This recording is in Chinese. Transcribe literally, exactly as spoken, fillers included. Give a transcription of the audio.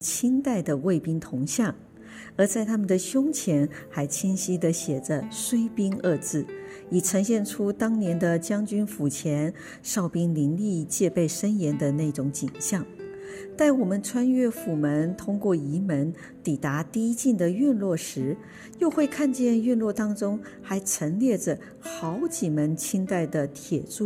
清代的卫兵铜像，而在他们的胸前还清晰地写着虽兵二字，以呈现出当年的将军府前哨兵林立、戒备森严的那种景象。待我们穿越府门，通过仪门，抵达第一进的院落时，又会看见院落当中还陈列着好几门清代的铁铸